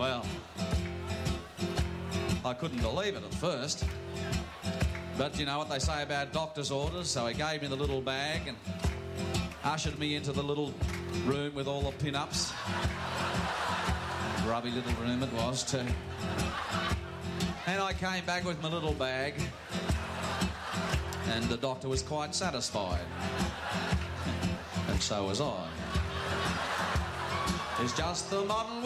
Well, I couldn't believe it at first. But you know what they say about doctor's orders, so he gave me the little bag and ushered me into the little room with all the pin-ups. Grubby little room it was too. And I came back with my little bag, and the doctor was quite satisfied. And so was I. It's just the modern